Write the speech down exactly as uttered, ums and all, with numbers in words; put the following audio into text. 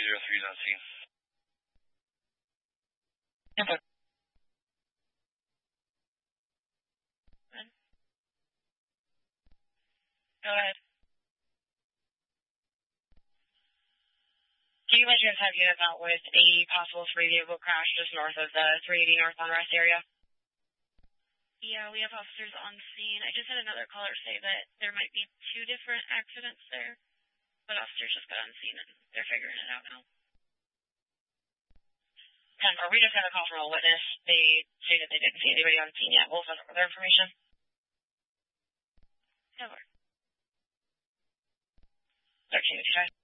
zero three is on scene. Input. Go ahead. Do you by chance have units out with a possible three-vehicle crash just north of the three eighty North on Rest area? Yeah, we have officers on scene. I just had another caller say that there might be two different accidents there, but officers just got on scene and they're figuring it out now. ten four, we just got a call from a witness. They say that they didn't see anybody on scene yet. We'll send over their information. ten four. thirteen fifty-five.